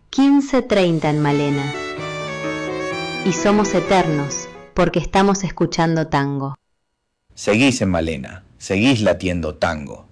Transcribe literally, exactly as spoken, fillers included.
quince treinta en Malena. Y somos eternos, porque estamos escuchando tango. Seguís en Malena, seguís latiendo tango.